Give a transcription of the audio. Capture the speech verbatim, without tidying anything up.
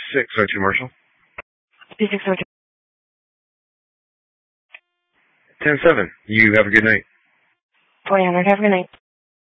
six oh two Marshall. P six oh two. ten seven. You have a good night. twenty hundred. Have a good night.